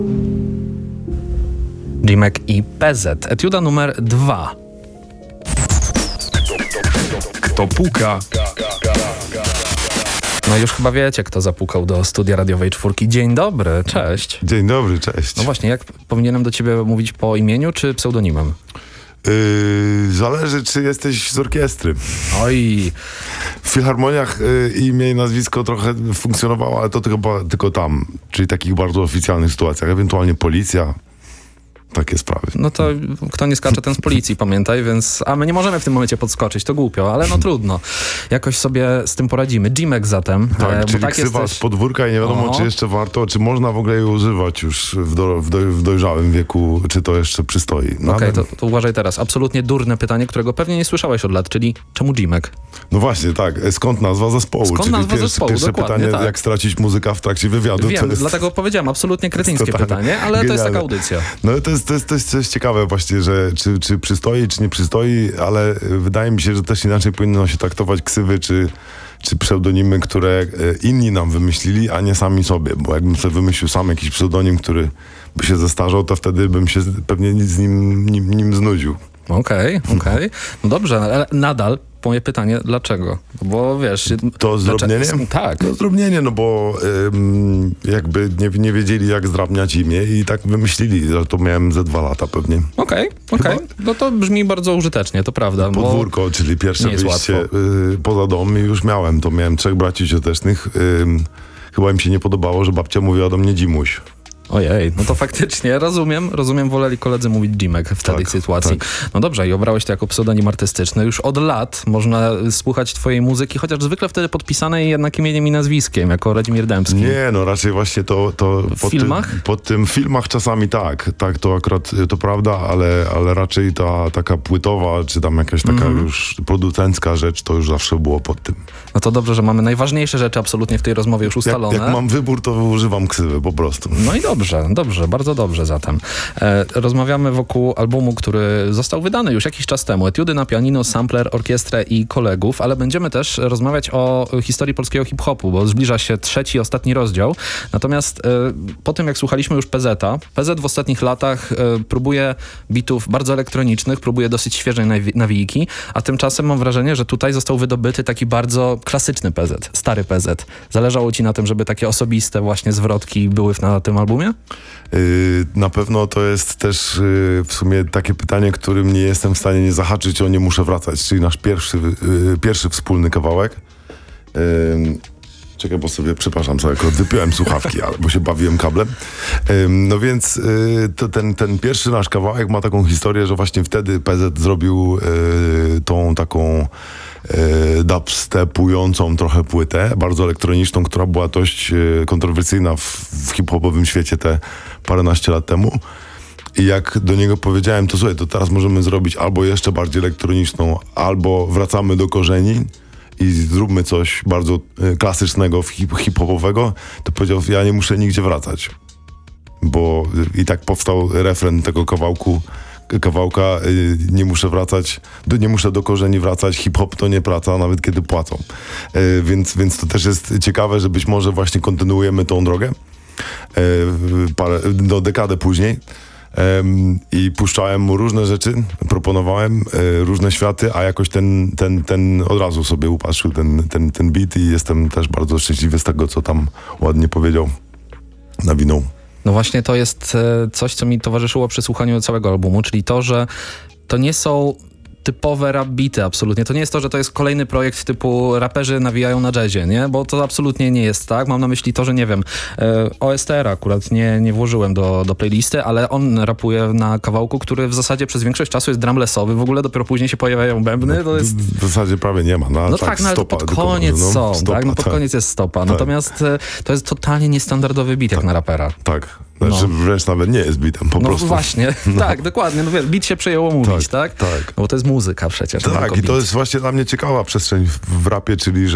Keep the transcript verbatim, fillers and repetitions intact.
Jimek i P Z. Etiuda numer dwa. Kto puka? No już chyba wiecie, kto zapukał do studia radiowej czwórki. Dzień dobry, cześć. Dzień dobry, cześć. No właśnie, jak powinienem do ciebie mówić, po imieniu czy pseudonimem? Yy, zależy, czy jesteś z orkiestry. Oj. W filharmoniach yy, imię i nazwisko trochę funkcjonowało, ale to chyba tylko tam, czyli takich bardzo oficjalnych sytuacjach. Ewentualnie policja. Takie sprawy. No to kto nie skacze, ten z policji, pamiętaj, więc... A my nie możemy w tym momencie podskoczyć, to głupio, ale no trudno. Jakoś sobie z tym poradzimy. Jimek zatem. Tak, e, czyli bo tak ksywa jesteś... z podwórka i nie wiadomo, O. czy jeszcze warto, czy można w ogóle jej używać już w, do, w, do, w dojrzałym wieku, czy to jeszcze przystoi. No, Okej, ale... to, to uważaj teraz. Absolutnie durne pytanie, którego pewnie nie słyszałeś od lat, czyli czemu Jimek? no właśnie, tak. Skąd nazwa zespołu? Skąd czyli nazwa pierwsze, zespołu? pierwsze Dokładnie, pytanie, tak. jak stracić muzyka w trakcie wywiadu. Wiem, to jest... dlatego powiedziałem, absolutnie kretyńskie totalnie pytanie, ale to jest genialne. taka audycja. No to jest, to jest, to jest coś ciekawe właśnie, że czy, czy przystoi, czy nie przystoi, ale wydaje mi się, że też inaczej powinno się traktować ksywy, czy, czy pseudonimy, które inni nam wymyślili, a nie sami sobie, bo jakbym sobie wymyślił sam jakiś pseudonim, który by się zestarzał, to wtedy bym się pewnie z nim, nim, nim znudził. Okej, okay, okej. Okay. No dobrze, ale nadal moje pytanie, dlaczego? Bo wiesz... To zdrobnienie? Dlaczego? Tak. To zdrobnienie, no bo ym, jakby nie, nie wiedzieli, jak zdrabniać imię i tak wymyślili, że to miałem ze dwa lata pewnie. Okej, okay, okej. Okay. No to brzmi bardzo użytecznie, to prawda. Podwórko, czyli pierwsze wyjście y, poza dom i już miałem to. Miałem trzech braci ciotecznych. Y, chyba im się nie podobało, że babcia mówiła do mnie Dzimuś. Ojej, no to faktycznie rozumiem, rozumiem, woleli koledzy mówić Jimek w tej tak, sytuacji. Tak. No dobrze, i obrałeś to jako pseudonim artystyczny. Już od lat można słuchać twojej muzyki, chociaż zwykle wtedy podpisanej jednak imieniem i nazwiskiem, jako Radzimir Dębski. Nie, no raczej właśnie to... to w pod filmach? Tym, pod tym w filmach czasami tak, tak, to akurat to prawda, ale, ale raczej ta taka płytowa, czy tam jakaś taka mm. już producencka rzecz, to już zawsze było pod tym. No to dobrze, że mamy najważniejsze rzeczy absolutnie w tej rozmowie już ustalone. Jak, jak mam wybór, to używam ksywy po prostu. No i dobrze, dobrze, bardzo dobrze zatem. E, rozmawiamy wokół albumu, który został wydany już jakiś czas temu. Etiudy na pianino, sampler, orkiestrę i kolegów, ale będziemy też rozmawiać o historii polskiego hip-hopu, bo zbliża się trzeci, ostatni rozdział. Natomiast e, po tym, jak słuchaliśmy już P Zeta, P Z w ostatnich latach e, próbuje bitów bardzo elektronicznych, próbuje dosyć świeżej nawi- nawijki, a tymczasem mam wrażenie, że tutaj został wydobyty taki bardzo klasyczny P Z, stary P Z. Zależało ci na tym, żeby takie osobiste właśnie zwrotki były na tym albumie? Yy, na pewno to jest też yy, w sumie takie pytanie, którym nie jestem w stanie nie zahaczyć, o nie muszę wracać, czyli nasz pierwszy, yy, pierwszy wspólny kawałek. Yy, czekaj, bo sobie, przepraszam, sobie akurat wypiąłem słuchawki, ale, bo się bawiłem kablem. Yy, no więc yy, to ten, ten pierwszy nasz kawałek ma taką historię, że właśnie wtedy P Z zrobił yy, tą taką Yy, dubstepującą trochę płytę, bardzo elektroniczną, która była dość yy, kontrowersyjna w, w hip-hopowym świecie te paręnaście lat temu. I jak do niego powiedziałem, to słuchaj, to teraz możemy zrobić albo jeszcze bardziej elektroniczną, albo wracamy do korzeni i zróbmy coś bardzo yy, klasycznego, hip- hip-hopowego, to powiedział, ja nie muszę nigdzie wracać. Bo yy, i tak powstał refren tego kawałku, kawałka, yy, nie muszę wracać, do, nie muszę do korzeni wracać, hip-hop to nie praca, nawet kiedy płacą. Yy, więc, więc to też jest ciekawe, że być może właśnie kontynuujemy tą drogę yy, parę, do dekadę później. Yy, I puszczałem mu różne rzeczy, proponowałem yy, różne światy, a jakoś ten, ten, ten od razu sobie upatrzył ten, ten, ten beat i jestem też bardzo szczęśliwy z tego, co tam ładnie powiedział, nawinął. No właśnie to jest coś, co mi towarzyszyło przy słuchaniu całego albumu, czyli to, że to nie są typowe rap beaty absolutnie. To nie jest to, że to jest kolejny projekt typu raperzy nawijają na jazzie, nie? Bo to absolutnie nie jest tak. Mam na myśli to, że nie wiem, O S T R akurat nie, nie włożyłem do, do playlisty, ale on rapuje na kawałku, który w zasadzie przez większość czasu jest drumlessowy. W ogóle dopiero później się pojawiają bębny. To jest... W zasadzie prawie nie ma. No, no tak, tak, no ale stopa, pod koniec no, są, stopa, tak? No pod tak. koniec jest stopa. Tak. Natomiast to jest totalnie niestandardowy beat tak. jak na rapera. Tak. Znaczy no. wręcz nawet nie jest bitem, po no prostu. Właśnie, no. tak, dokładnie. No wiesz, beat się przejęło mówić, tak? Tak, tak. No bo to jest muzyka przecież. Tak, i to jest właśnie dla mnie ciekawa przestrzeń w, w rapie, czyli że